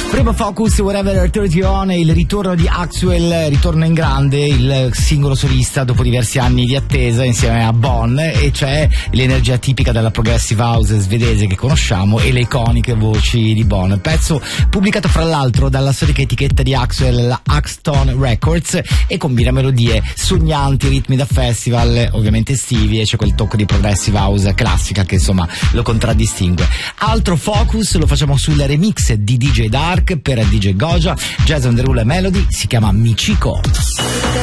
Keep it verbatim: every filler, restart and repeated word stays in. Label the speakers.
Speaker 1: Primo focus, Whatever thirty On, il ritorno di Axwell, ritorno in grande, il singolo solista dopo diversi anni di attesa insieme a Bon, e c'è l'energia tipica della progressive house svedese che conosciamo e le iconiche voci di Bon. Pezzo pubblicato fra l'altro dalla storica etichetta di Axwell, la Axtone Records, e combina melodie sognanti, ritmi da festival, ovviamente estivi, e c'è quel tocco di progressive house classica che insomma lo contraddistingue. Altro focus lo facciamo sul remix di D J Dark per D J Goja, Jason Derulo e Melody, si chiama Michiko.